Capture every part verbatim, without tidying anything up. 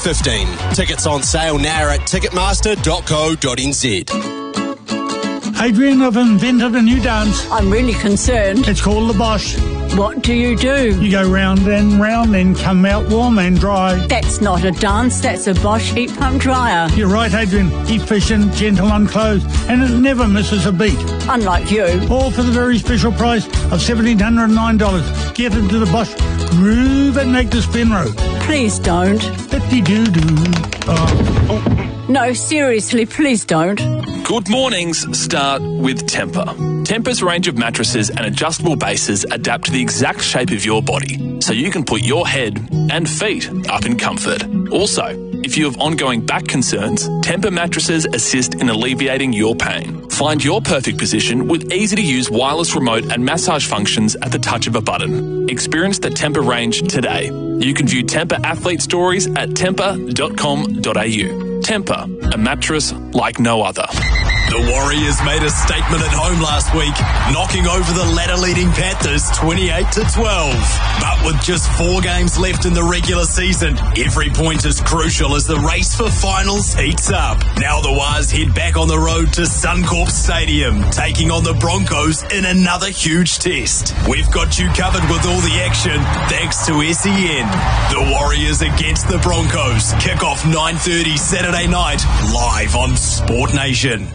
fifteen. Tickets on sale now at ticketmaster dot co dot n z. Adrian, I've invented a new dance. I'm really concerned. It's called the Bosch. What do you do? You go round and round and come out warm and dry. That's not a dance, that's a Bosch heat pump dryer. You're right, Adrian. Efficient, gentle on clothes, and it never misses a beat. Unlike you. All for the very special price of one thousand seven hundred nine dollars. Get into the Bosch Groove and make the spin road. Please don't. Dippy-doo-doo. Oh. Oh. No, seriously, please don't. Good mornings start with Temper. Temper's range of mattresses and adjustable bases adapt to the exact shape of your body, so you can put your head and feet up in comfort. Also, if you have ongoing back concerns, Temper mattresses assist in alleviating your pain. Find your perfect position with easy-to-use wireless remote and massage functions at the touch of a button. Experience the Temper range today. You can view Temper athlete stories at temper dot com dot a u. Temper, a mattress like no other. The Warriors made a statement at home last week, knocking over the ladder-leading Panthers twenty-eight to twelve. But with just four games left in the regular season, every point is crucial as the race for finals heats up. Now the Wars head back on the road to Suncorp Stadium, taking on the Broncos in another huge test. We've got you covered with all the action, thanks to S E N. The Warriors against the Broncos. Kick-off nine thirty Saturday night, live on Sport Nation.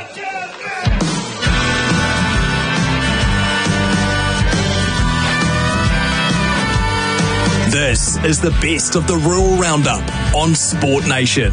This is the best of the Rural Roundup on Sport Nation.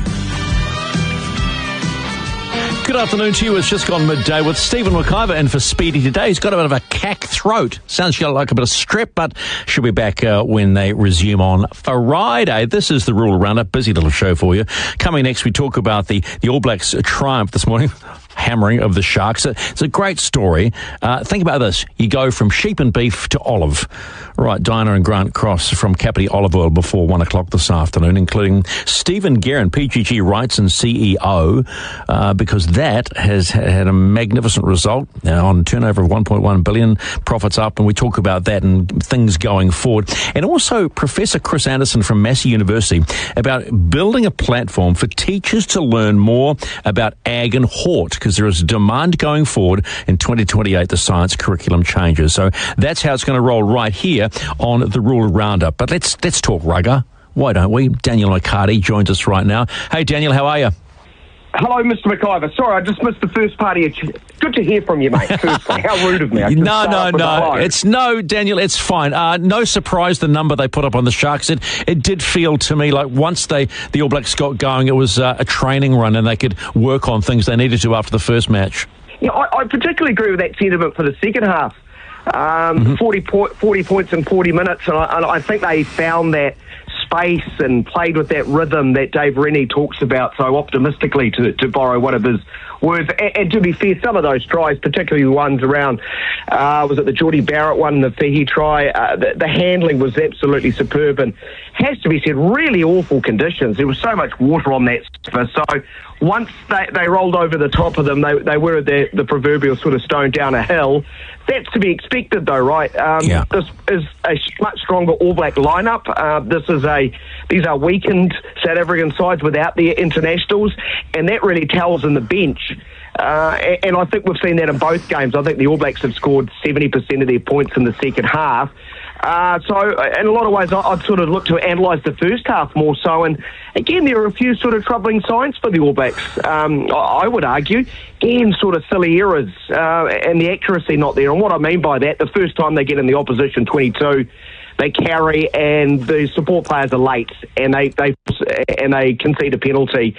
Good afternoon to you. It's just gone midday with Stephen McIver in for Speedy today. He's got a bit of a cack throat. Sounds like a bit of strep, but she'll be back uh, when they resume on Friday. This is the Rural Roundup. Busy little show for you. Coming next, we talk about the, the All Blacks triumph this morning. Hammering of the Sharks. It's a great story. Uh, think about this. You go from sheep and beef to olive. Right, Diana and Grant Cross from Kapiti Olive Oil before one o'clock this afternoon, including Stephen Guerin, P G G Rights and C E O, uh, because that has had a magnificent result uh, on turnover of one point one billion, profits up, and we talk about that and things going forward. And also Professor Chris Anderson from Massey University about building a platform for teachers to learn more about ag and hort, because there is demand going forward in twenty twenty-eight, the science curriculum changes. So that's how it's going to roll right here on the Rural Roundup. But let's let's talk rugger. Why don't we? Daniel O'Carty joins us right now. Hey, Daniel, how are you? Hello, Mister McIver. Sorry, I just missed the first part of your... Ch- Good to hear from you, mate. Firstly, how rude of me. I no, no, no. It's no, Daniel, it's fine. Uh, no surprise the number they put up on the Sharks. It, it did feel to me like once they the All Blacks got going, it was uh, a training run and they could work on things they needed to after the first match. Yeah, I, I particularly agree with that sentiment for the second half. Um, mm-hmm. forty, po- forty points in forty minutes, and I, and I think they found that space and played with that rhythm that Dave Rennie talks about so optimistically, to, to borrow one of his words. And, and to be fair, some of those tries, particularly the ones around, uh, was it the Geordie Barrett one, the Fahey try, uh, the, the handling was absolutely superb, and has to be said, really awful conditions. There was so much water on that surface. So once they, they rolled over the top of them, they, they were the, the proverbial sort of stone down a hill. That's to be expected, though, right? Um, yeah. This is a much stronger All Black lineup. Uh, this is a these are weakened South African sides without their internationals, and that really tells in the bench. Uh, and I think we've seen that in both games. I think the All Blacks have scored seventy percent of their points in the second half. Uh, so, in a lot of ways, I'd sort of look to analyse the first half more so. And again, there are a few sort of troubling signs for the All Blacks. Um, I would argue, again, sort of silly errors uh, and the accuracy not there. And what I mean by that, the first time they get in the opposition twenty-two, they carry and the support players are late and they they and they concede a penalty.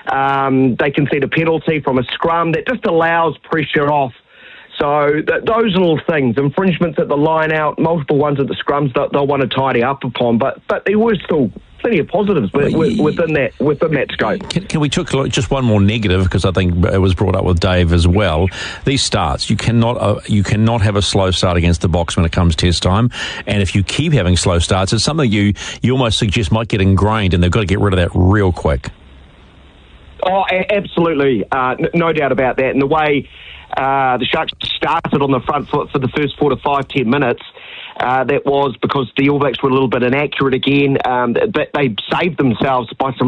Um, they concede a penalty from a scrum that just allows pressure off. So th- those little things, infringements at the line out, multiple ones at the scrums that they'll want to tidy up upon. But but there were still plenty of positives well, w- within that within that scope. Can, can we talk just one more negative, because I think it was brought up with Dave as well. These starts, you cannot uh, you cannot have a slow start against the Box when it comes test time. And if you keep having slow starts, it's something you you almost suggest might get ingrained, and they've got to get rid of that real quick. Oh, a- absolutely, uh, n- no doubt about that. And the way Uh, the Sharks started on the front foot for the first four to five, ten minutes. Uh, that was because the All Blacks were a little bit inaccurate again. Um, but they saved themselves by some